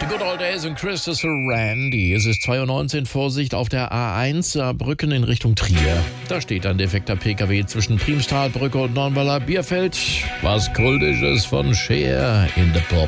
Good Old Days und Christopher Randy. Es ist 2:19 Uhr, Vorsicht auf der A1 Saarbrücken in Richtung Trier. Da steht ein defekter PKW zwischen Priemstalbrücke und Dornweiler Bierfeld. Was Kultisches von Cher in the Pop.